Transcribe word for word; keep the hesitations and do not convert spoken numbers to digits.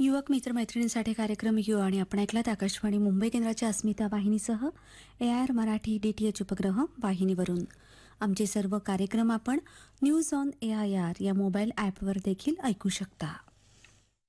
युवक मित्र मैत्रिणींसाठी कार्यक्रम यू आणि आपण ऐकलात आकाशवाणी मुंबई केंद्राच्या अस्मिता वाहिनीसह ए आय आर मराठी डीटीएच उपग्रह वाहिनीवरून. आमचे सर्व कार्यक्रम आपण news on A I R या मोबाईल ॲपवर देखील ऐकू शकता.